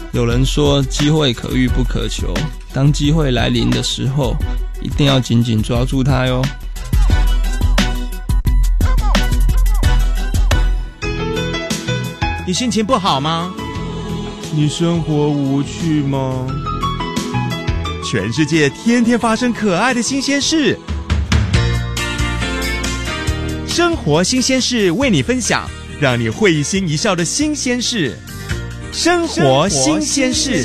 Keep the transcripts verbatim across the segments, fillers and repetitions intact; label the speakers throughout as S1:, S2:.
S1: 有人说机会可遇不可求，当机会来临的时候，一定要紧紧抓住它哟。
S2: 你心情不好吗？
S3: 你生活无趣吗？
S2: 全世界天天发生可爱的新鲜事，生活新鲜事为你分享，让你会心一笑的新鲜事。生活新鲜事，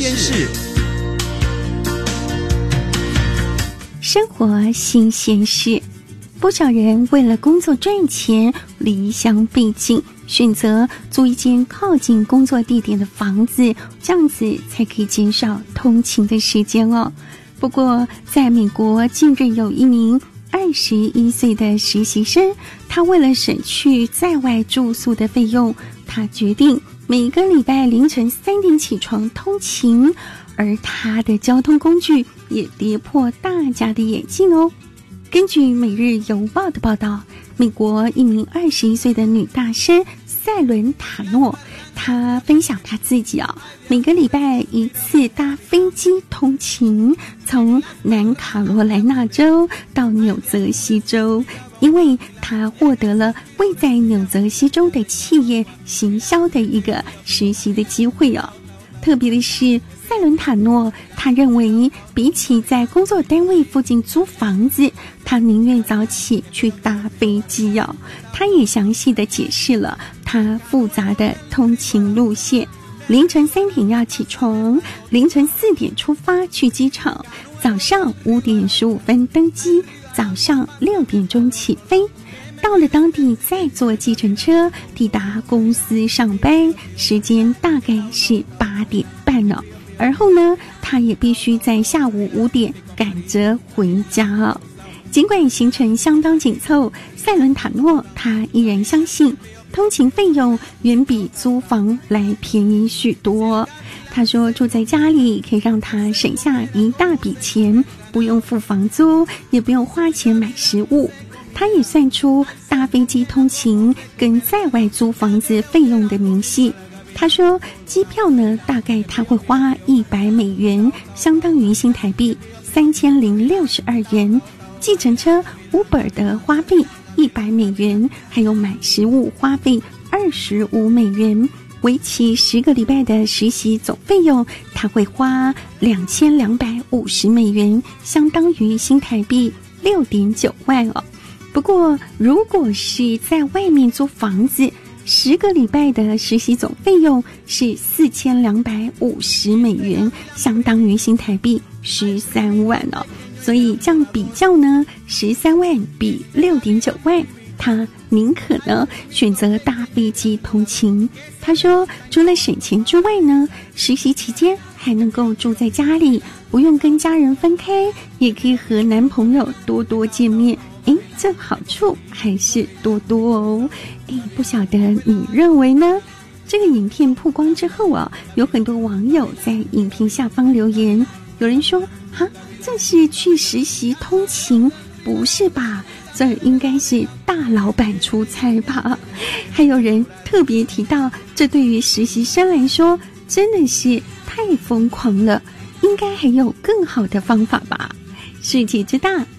S4: 生活新鲜事。不少人为了工作赚钱，离乡背井，选择租一间靠近工作地点的房子，这样子才可以减少通勤的时间哦。不过，在美国近日有一名二十一岁的实习生，他为了省去在外住宿的费用，他决定每个礼拜凌晨三点起床通勤，而他的交通工具也跌破大家的眼镜哦。根据《每日邮报》的报道，美国一名二十一岁的女大生塞伦塔诺，她分享她自己啊、哦，每个礼拜一次搭飞机通勤，从南卡罗来纳州到纽泽西州，因为她获得了位在纽泽西州的企业行销的一个实习的机会哦。特别的是，塞伦塔诺他认为比起在工作单位附近租房子，他宁愿早起去搭飞机哦。他也详细的解释了他复杂的通勤路线：凌晨三点要起床，凌晨四点出发去机场，早上五点十五分登机，早上六点钟起飞。到了当地再坐计程车抵达公司上班，时间大概是八点半了。而后呢，他也必须在下午五点赶着回家哦。尽管行程相当紧凑，塞伦塔诺他依然相信通勤费用远比租房来便宜许多。他说住在家里可以让他省下一大笔钱，不用付房租，也不用花钱买食物。他也算出搭飞机通勤跟在外租房子费用的明细。他说机票呢大概他会花一百美元，相当于新台币三千零六十二元，计程车 Uber 的花费一百美元，还有买食物花费二十五美元。为期十个礼拜的实习总费用他会花两千两百五十美元，相当于新台币六点九万哦。不过如果是在外面租房子，十个礼拜的实习总费用是四千两百五十美元，相当于新台币十三万哦。所以这样比较呢，十三万比六点九万，他宁可呢选择搭飞机通勤。他说，除了省钱之外呢，实习期间还能够住在家里，不用跟家人分开，也可以和男朋友多多见面。诶，这好处还是多多哦。诶，不晓得你认为呢？这个影片曝光之后啊，有很多网友在影片下方留言，有人说哈，这是去实习通勤，不是吧？这应该是大老板出差吧？还有人特别提到，这对于实习生来说真的是太疯狂了，应该还有更好的方法吧？世界之大，